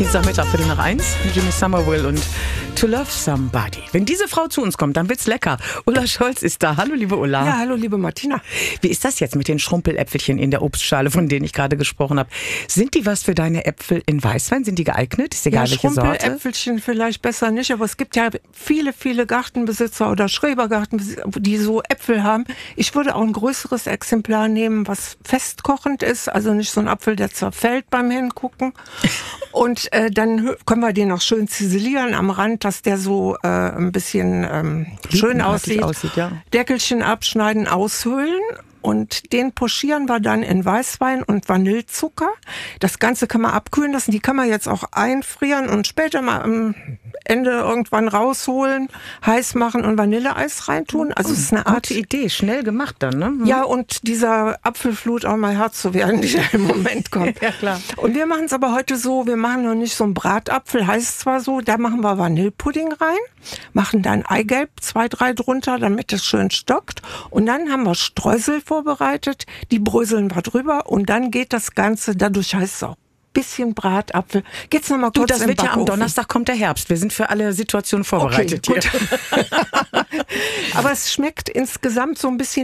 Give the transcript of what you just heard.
Dienstagmittag, 1:15, Jimmy Somerville und To Love Somebody. Wenn diese Frau zu uns kommt, dann wird's lecker. Ulla Scholz ist da. Hallo, liebe Ulla. Ja, hallo, liebe Martina. Wie ist das jetzt mit den Schrumpeläpfelchen in der Obstschale, von denen ich gerade gesprochen habe? Sind die was für deine Äpfel in Weißwein? Sind die geeignet? Ist egal, welche Sorte? Schrumpeläpfelchen vielleicht besser nicht, aber es gibt ja viele, viele Gartenbesitzer oder Schrebergartenbesitzer, die so Äpfel haben. Ich würde auch ein größeres Exemplar nehmen, was festkochend ist, also nicht so ein Apfel, der zerfällt beim Hingucken. Und dann können wir den noch schön ziselieren am Rand, dass der so ein bisschen schön aussieht. Ja. Deckelchen abschneiden, aushöhlen. Und den pochieren wir dann in Weißwein und Vanillezucker. Das Ganze kann man abkühlen lassen. Die kann man jetzt auch einfrieren und später mal am Ende irgendwann rausholen, heiß machen und Vanilleeis reintun. Also es ist eine Art Gute Idee, schnell gemacht dann, ne? Ja, und dieser Apfelflut auch mal Herz zu werden, die da im Moment kommt. Ja, klar. Und wir machen es aber heute so, wir machen noch nicht so einen Bratapfel, heißt zwar so, da machen wir Vanillepudding rein, machen dann Eigelb 2, 3 drunter, damit es schön stockt. Und dann haben wir Streusel vorbereitet, die bröseln wir drüber und dann geht das Ganze, dadurch heißt es auch bisschen Bratapfel. Geht's noch mal kurz das im wird ja am Backofen. Donnerstag kommt der Herbst. Wir sind für alle Situationen vorbereitet Okay, hier. gut. Aber es schmeckt insgesamt so ein bisschen